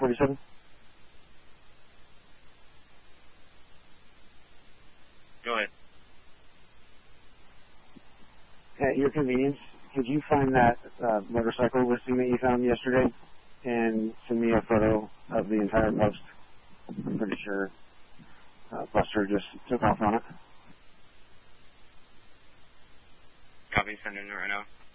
37. Go ahead. At your convenience, could you find that motorcycle listing that you found yesterday and send me a photo of the entire post? I'm pretty sure Buster just took off on it. Copy, sending it right now.